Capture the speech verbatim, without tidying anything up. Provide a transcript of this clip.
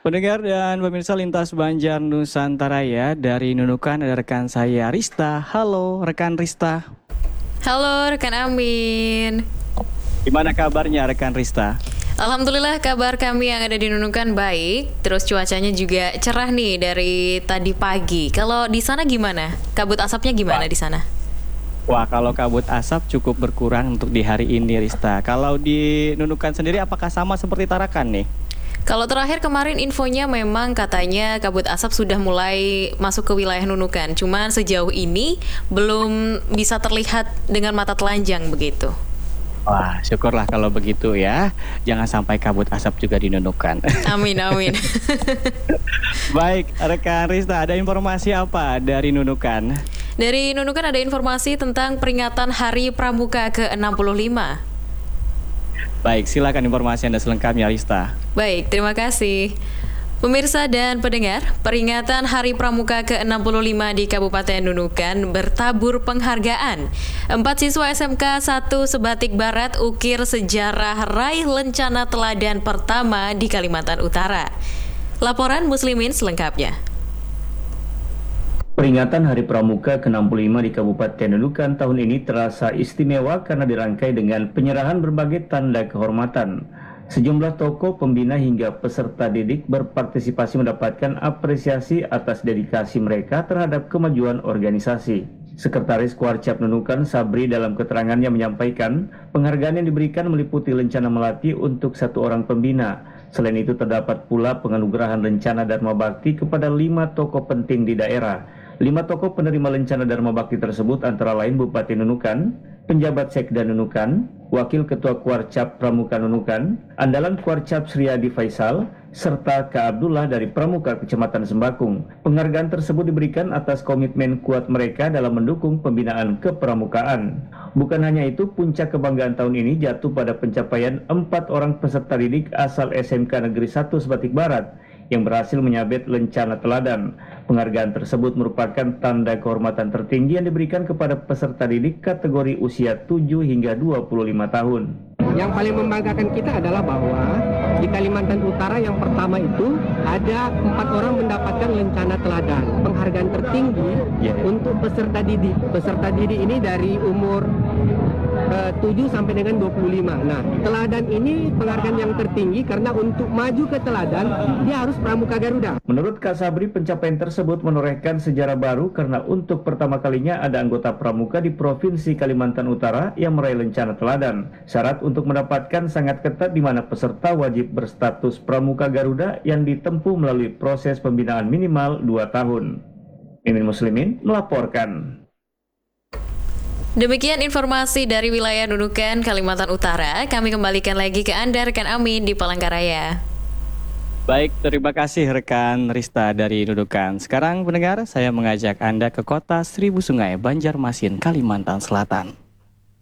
Pendengar dan pemirsa Lintas Banjar Nusantara ya, dari Nunukan ada rekan saya Rista. Halo rekan Rista. Halo rekan Amin. Gimana kabarnya rekan Rista? Alhamdulillah kabar kami yang ada di Nunukan baik. Terus cuacanya juga cerah nih dari tadi pagi. Kalau di sana gimana? Kabut asapnya gimana Wah. di sana? Wah, kalau kabut asap cukup berkurang untuk di hari ini Rista. Kalau di Nunukan sendiri apakah sama seperti Tarakan nih? Kalau terakhir kemarin infonya memang katanya kabut asap sudah mulai masuk ke wilayah Nunukan. Cuman sejauh ini belum bisa terlihat dengan mata telanjang begitu. Wah, syukurlah kalau begitu ya. Jangan sampai kabut asap juga di Nunukan. Amin, amin. Baik, rekan Rista, ada informasi apa dari Nunukan? Dari Nunukan ada informasi tentang peringatan Hari Pramuka ke enam puluh lima. Baik, silakan informasi Anda selengkapnya Rista. Baik, terima kasih. Pemirsa dan pendengar, peringatan Hari Pramuka ke enam puluh lima di Kabupaten Nunukan bertabur penghargaan. Empat siswa S M K satu Sebatik Barat ukir sejarah raih lencana teladan pertama di Kalimantan Utara. Laporan Muslimin selengkapnya. Peringatan Hari Pramuka ke enam puluh lima di Kabupaten Nunukan tahun ini terasa istimewa karena dirangkai dengan penyerahan berbagai tanda kehormatan. Sejumlah tokoh pembina hingga peserta didik berpartisipasi mendapatkan apresiasi atas dedikasi mereka terhadap kemajuan organisasi. Sekretaris Kuarcap Nunukan Sabri dalam keterangannya menyampaikan penghargaan yang diberikan meliputi lencana melati untuk satu orang pembina. Selain itu terdapat pula penganugerahan lencana Dharma Bakti kepada lima tokoh penting di daerah. Lima tokoh penerima lencana Dharma Bakti tersebut antara lain Bupati Nunukan, penjabat Sekda Nunukan, Wakil Ketua Kuarcap Pramuka Nunukan, Andalan Kuarcap Sriadi Faisal, serta Ka Abdullah dari Pramuka Kecamatan Sembakung. Penghargaan tersebut diberikan atas komitmen kuat mereka dalam mendukung pembinaan kepramukaan. Bukan hanya itu, puncak kebanggaan tahun ini jatuh pada pencapaian empat orang peserta didik asal S M K Negeri satu Sebatik Barat yang berhasil menyabet lencana teladan. Penghargaan tersebut merupakan tanda kehormatan tertinggi yang diberikan kepada peserta didik kategori usia tujuh hingga dua puluh lima tahun. Yang paling membanggakan kita adalah bahwa di Kalimantan Utara yang pertama itu ada empat orang mendapatkan lencana teladan. Penghargaan tertinggi yeah. untuk peserta didik. Peserta didik ini dari umur uh, tujuh sampai dengan dua puluh lima. Nah, teladan ini penghargaan yang tertinggi karena untuk maju ke teladan dia harus Pramuka Garuda. Menurut Kak Sabri, pencapaian tersebut menorehkan sejarah baru karena untuk pertama kalinya ada anggota Pramuka di Provinsi Kalimantan Utara yang meraih lencana teladan. Syarat untuk mendapatkan sangat ketat di mana peserta wajib berstatus Pramuka Garuda yang ditempuh melalui proses pembinaan minimal dua tahun. Mimin Muslimin melaporkan. Demikian informasi dari wilayah Nunukan, Kalimantan Utara. Kami kembalikan lagi ke Anda rekan Amin di Palangkaraya. Baik, terima kasih rekan Rista dari Nunukan. Sekarang pendengar, saya mengajak Anda ke kota Seribu Sungai, Banjarmasin, Kalimantan Selatan.